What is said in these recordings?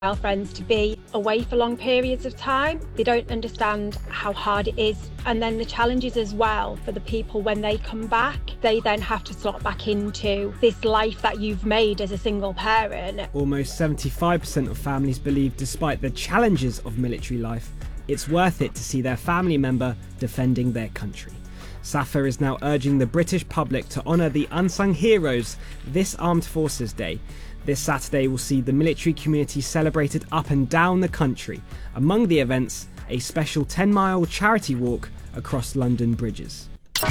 friends to be away for long periods of time. They don't understand how hard it is, and then the challenges as well for the people when they come back. They then have to slot back into this life that you've made as a single parent. Almost 75% of families believe, despite the challenges of military life, it's worth it to see their family member defending their country. SAFA is now urging the British public to honour the unsung heroes this Armed Forces Day. This Saturday will see the military community celebrated up and down the country. Among the events, a special 10-mile charity walk across London bridges.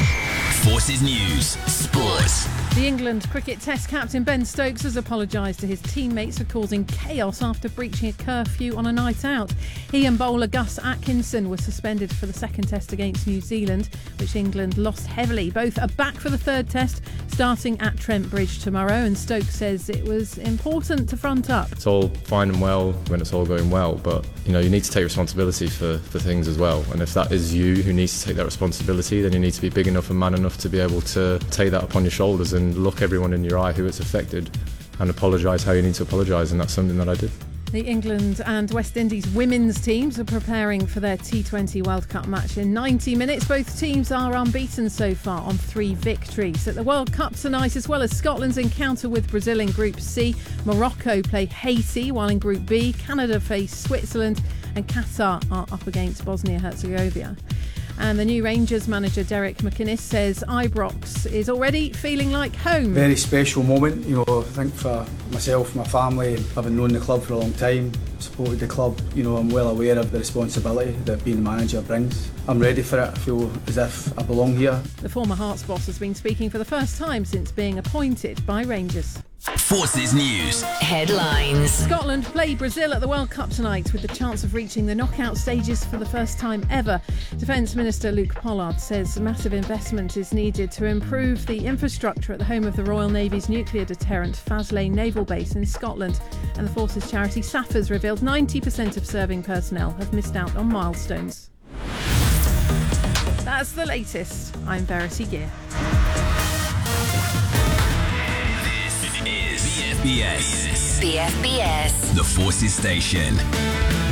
Forces News Sports. The England cricket test captain Ben Stokes has apologised to his teammates for causing chaos after breaching a curfew on a night out. He and bowler Gus Atkinson were suspended for the second test against New Zealand, which England lost heavily. Both are back for the third test, starting at Trent Bridge tomorrow, and Stokes says it was important to front up. It's all fine and well when it's all going well, but you need to take responsibility for things as well. And if that is you who needs to take that responsibility, then you need to be big enough and man enough to be able to take that upon your shoulders and look everyone in your eye who it's affected and apologise how you need to apologise, and that's something that I did. The England and West Indies women's teams are preparing for their T20 World Cup match in 90 minutes. Both teams are unbeaten so far on 3 victories. At the World Cup tonight, as well as Scotland's encounter with Brazil in Group C, Morocco play Haiti, while in Group B, Canada face Switzerland and Qatar are up against Bosnia-Herzegovina. And the new Rangers manager Derek McInnes says Ibrox is already feeling like home. Very special moment, I think for myself, my family, having known the club for a long time, supported the club, I'm well aware of the responsibility that being the manager brings. I'm ready for it. I feel as if I belong here. The former Hearts boss has been speaking for the first time since being appointed by Rangers. Forces News Headlines. Scotland play Brazil at the World Cup tonight with the chance of reaching the knockout stages for the first time ever. Defence Minister Luke Pollard says massive investment is needed to improve the infrastructure at the home of the Royal Navy's nuclear deterrent Faslane Naval Base in Scotland. And the Forces charity SAFA's revealed 90% of serving personnel have missed out on milestones. That's the latest. I'm Verity Gear. This is BFBS. BFBS. The Forces Station.